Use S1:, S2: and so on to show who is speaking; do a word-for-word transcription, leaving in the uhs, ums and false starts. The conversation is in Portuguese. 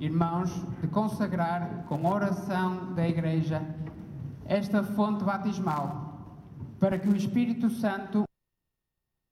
S1: irmãos, de consagrar com a oração da Igreja esta fonte batismal, para que o Espírito Santo